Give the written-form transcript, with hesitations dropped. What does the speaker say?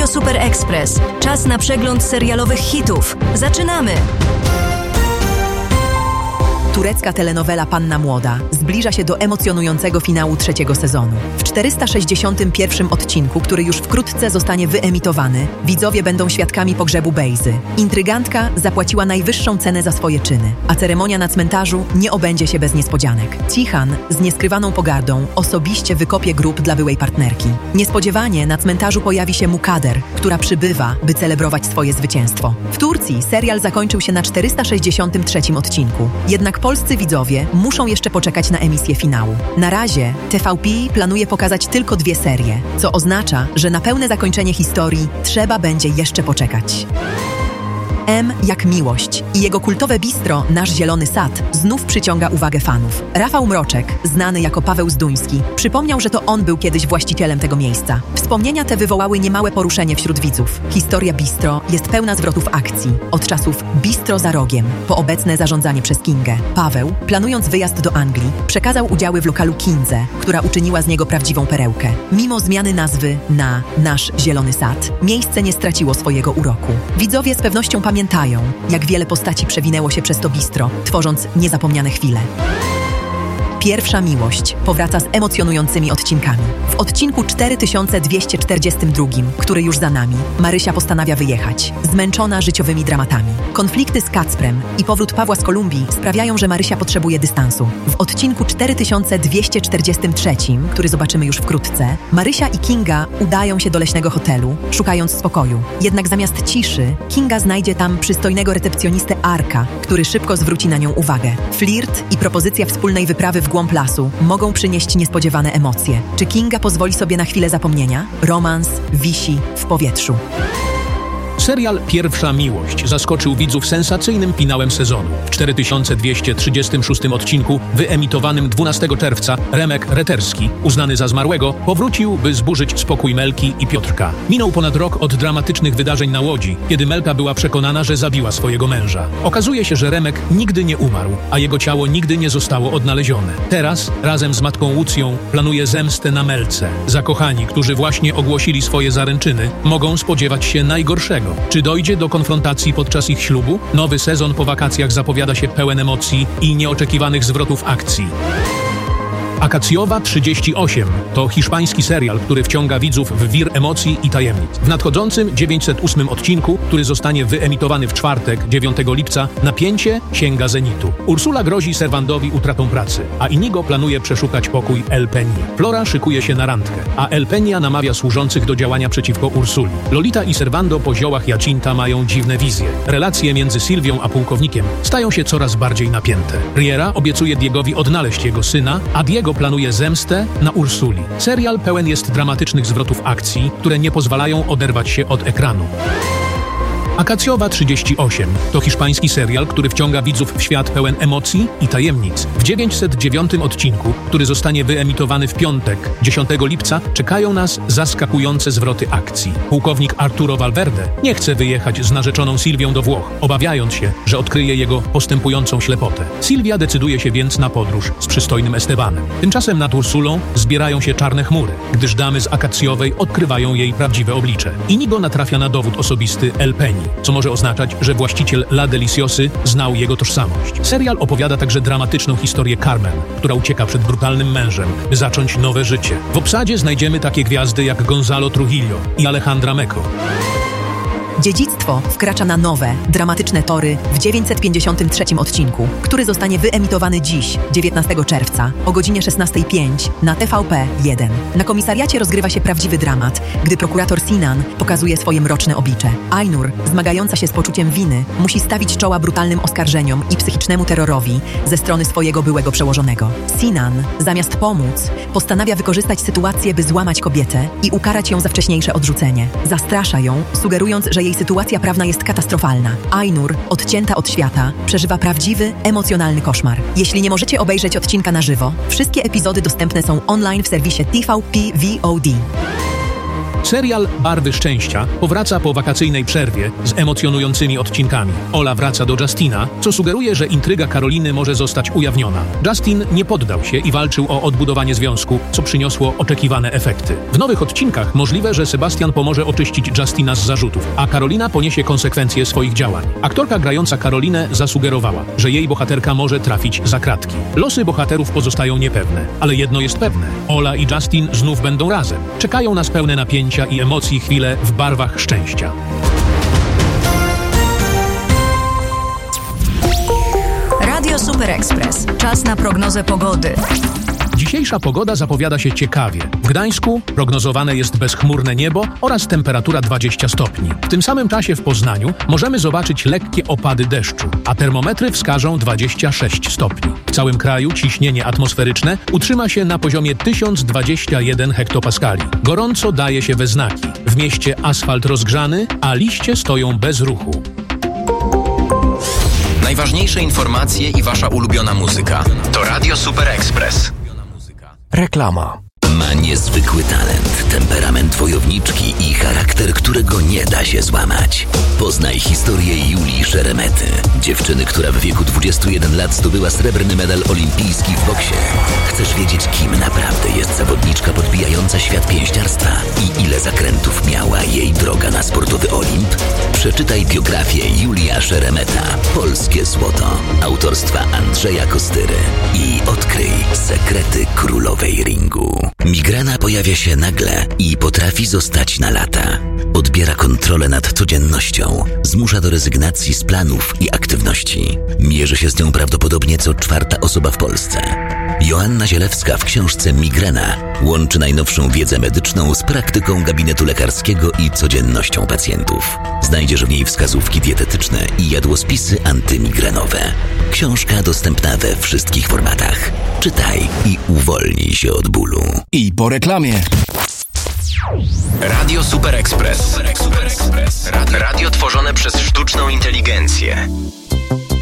Radio Super Express. Czas na przegląd serialowych hitów. Zaczynamy! Turecka telenowela Panna Młoda zbliża się do emocjonującego finału 3. sezonu. W 461. odcinku, który już wkrótce zostanie wyemitowany, widzowie będą świadkami pogrzebu Bejzy. Intrygantka zapłaciła najwyższą cenę za swoje czyny, a ceremonia na cmentarzu nie obędzie się bez niespodzianek. Cihan z nieskrywaną pogardą osobiście wykopie grób dla byłej partnerki. Niespodziewanie na cmentarzu pojawi się Mukader, która przybywa, by celebrować swoje zwycięstwo. W Turcji serial zakończył się na 463. odcinku. Jednak polscy widzowie muszą jeszcze poczekać na emisję finału. Na razie TVP planuje pokazać tylko 2 serie, co oznacza, że na pełne zakończenie historii trzeba będzie jeszcze poczekać. M jak miłość i jego kultowe bistro Nasz Zielony Sad znów przyciąga uwagę fanów. Rafał Mroczek, znany jako Paweł Zduński, przypomniał, że to on był kiedyś właścicielem tego miejsca. Wspomnienia te wywołały niemałe poruszenie wśród widzów. Historia bistro jest pełna zwrotów akcji. Od czasów bistro za rogiem, po obecne zarządzanie przez Kingę. Paweł, planując wyjazd do Anglii, przekazał udziały w lokalu Kindze, która uczyniła z niego prawdziwą perełkę. Mimo zmiany nazwy na Nasz Zielony Sad, miejsce nie straciło swojego uroku. Widzowie z pewnością pamiętają, jak wiele postaci przewinęło się przez to bistro, tworząc niezapomniane chwile. Pierwsza miłość powraca z emocjonującymi odcinkami. W odcinku 4242, który już za nami, Marysia postanawia wyjechać, zmęczona życiowymi dramatami. Konflikty z Kacprem i powrót Pawła z Kolumbii sprawiają, że Marysia potrzebuje dystansu. W odcinku 4243, który zobaczymy już wkrótce, Marysia i Kinga udają się do leśnego hotelu, szukając spokoju. Jednak zamiast ciszy, Kinga znajdzie tam przystojnego recepcjonistę Arka, który szybko zwróci na nią uwagę. Flirt i propozycja wspólnej wyprawy w głąb lasu mogą przynieść niespodziewane emocje. Czy Kinga pozwoli sobie na chwilę zapomnienia? Romans wisi w powietrzu. Serial Pierwsza Miłość zaskoczył widzów sensacyjnym finałem sezonu. W 4236 odcinku, wyemitowanym 12 czerwca, Remek Reterski, uznany za zmarłego, powrócił, by zburzyć spokój Melki i Piotrka. Minął ponad rok od dramatycznych wydarzeń na Łodzi, kiedy Melka była przekonana, że zabiła swojego męża. Okazuje się, że Remek nigdy nie umarł, a jego ciało nigdy nie zostało odnalezione. Teraz, razem z matką Łucją, planuje zemstę na Melce. Zakochani, którzy właśnie ogłosili swoje zaręczyny, mogą spodziewać się najgorszego. Czy dojdzie do konfrontacji podczas ich ślubu? Nowy sezon po wakacjach zapowiada się pełen emocji i nieoczekiwanych zwrotów akcji. Akacjowa 38 to hiszpański serial, który wciąga widzów w wir emocji i tajemnic. W nadchodzącym 908 odcinku, który zostanie wyemitowany w czwartek, 9 lipca, napięcie sięga zenitu. Ursula grozi Serwandowi utratą pracy, a Inigo planuje przeszukać pokój El Peñi. Flora szykuje się na randkę, a El Peña namawia służących do działania przeciwko Ursuli. Lolita i Servando po ziołach Jacinta mają dziwne wizje. Relacje między Sylwią a pułkownikiem stają się coraz bardziej napięte. Riera obiecuje Diegowi odnaleźć jego syna, a Diego planuje zemstę na Ursuli. Serial pełen jest dramatycznych zwrotów akcji, które nie pozwalają oderwać się od ekranu. Akacjowa 38 to hiszpański serial, który wciąga widzów w świat pełen emocji i tajemnic. W 909 odcinku, który zostanie wyemitowany w piątek, 10 lipca, czekają nas zaskakujące zwroty akcji. Pułkownik Arturo Valverde nie chce wyjechać z narzeczoną Sylwią do Włoch, obawiając się, że odkryje jego postępującą ślepotę. Sylwia decyduje się więc na podróż z przystojnym Estebanem. Tymczasem nad Ursulą zbierają się czarne chmury, gdyż damy z Akacjowej odkrywają jej prawdziwe oblicze. Inigo natrafia na dowód osobisty El Peñi, co może oznaczać, że właściciel La Deliciosy znał jego tożsamość. Serial opowiada także dramatyczną historię Carmen, która ucieka przed brutalnym mężem, by zacząć nowe życie. W obsadzie znajdziemy takie gwiazdy jak Gonzalo Trujillo i Alejandra Meco. Dziedzictwo wkracza na nowe, dramatyczne tory w 953 odcinku, który zostanie wyemitowany dziś, 19 czerwca, o godzinie 16:05 na TVP1. Na komisariacie rozgrywa się prawdziwy dramat, gdy prokurator Sinan pokazuje swoje mroczne oblicze. Ainur, zmagająca się z poczuciem winy, musi stawić czoła brutalnym oskarżeniom i psychicznemu terrorowi ze strony swojego byłego przełożonego. Sinan, zamiast pomóc, postanawia wykorzystać sytuację, by złamać kobietę i ukarać ją za wcześniejsze odrzucenie. Zastrasza ją, sugerując, że jej sytuacja prawna jest katastrofalna. Ainur, odcięta od świata, przeżywa prawdziwy, emocjonalny koszmar. Jeśli nie możecie obejrzeć odcinka na żywo, wszystkie epizody dostępne są online w serwisie TVP VOD. Serial Barwy Szczęścia powraca po wakacyjnej przerwie z emocjonującymi odcinkami. Ola wraca do Justina, co sugeruje, że intryga Karoliny może zostać ujawniona. Justin nie poddał się i walczył o odbudowanie związku, co przyniosło oczekiwane efekty. W nowych odcinkach możliwe, że Sebastian pomoże oczyścić Justina z zarzutów, a Karolina poniesie konsekwencje swoich działań. Aktorka grająca Karolinę zasugerowała, że jej bohaterka może trafić za kratki. Losy bohaterów pozostają niepewne, ale jedno jest pewne. Ola i Justin znów będą razem. Czekają nas pełne napięcia i emocji chwile w barwach szczęścia. Radio Super Express. Czas na prognozę pogody. Dzisiejsza pogoda zapowiada się ciekawie. W Gdańsku prognozowane jest bezchmurne niebo oraz temperatura 20 stopni. W tym samym czasie w Poznaniu możemy zobaczyć lekkie opady deszczu, a termometry wskażą 26 stopni. W całym kraju ciśnienie atmosferyczne utrzyma się na poziomie 1021 hektopaskali. Gorąco daje się we znaki. W mieście asfalt rozgrzany, a liście stoją bez ruchu. Najważniejsze informacje i wasza ulubiona muzyka to Radio Super Express. Reklama. Ma niezwykły talent, temperament wojowniczki i charakter, którego nie da się złamać. Poznaj historię Julii Szeremety, dziewczyny, która w wieku 21 lat zdobyła srebrny medal olimpijski w boksie. Chcesz wiedzieć, kim naprawdę jest zawodniczka podbijająca świat pięściarstwa i ile zakrętów miała jej droga na sportowy Olimp? Przeczytaj biografię Julia Szeremeta, Polskie Złoto, autorstwa Andrzeja Kostyry i odkryj sekrety królowej ringu. Migrena pojawia się nagle i potrafi zostać na lata. Odbiera kontrolę nad codziennością, zmusza do rezygnacji z planów i aktywności. Mierzy się z nią prawdopodobnie co czwarta osoba w Polsce. Joanna Zielewska w książce Migrena łączy najnowszą wiedzę medyczną z praktyką gabinetu lekarskiego i codziennością pacjentów. Znajdziesz w niej wskazówki dietetyczne i jadłospisy antymigrenowe. Książka dostępna we wszystkich formatach. Czytaj i uwolnij się od bólu. I po reklamie. Radio Super Express. Radio tworzone przez sztuczną inteligencję.